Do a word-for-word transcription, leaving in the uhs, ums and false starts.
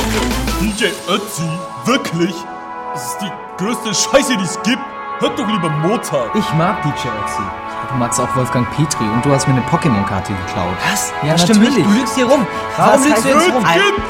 D J Ötzi? Wirklich? Das ist die größte Scheiße, die es gibt. Hört doch lieber Mozart. Ich mag D J Ötzi. Du magst auch Wolfgang Petri und du hast mir eine Pokémon-Karte geklaut. Was? Ja, das stimmt natürlich. nicht. Du lügst hier rum. Was Warum lügst heißt du jetzt Jetzt rum? gibt's